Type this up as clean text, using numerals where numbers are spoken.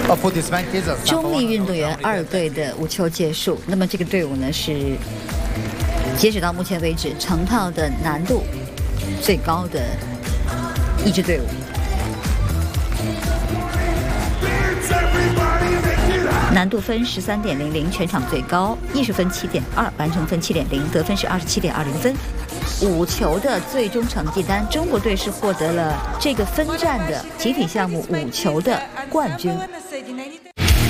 中立运动员2队的5球结束，那么这个队伍呢是截止到目前为止成套的难度最高的一支队伍。难度分13.00，全场最高；艺术分7.2，完成分7.0，得分是27.20分。5球的最终成绩单，中国队是获得了这个分站的集体项目5球的冠军。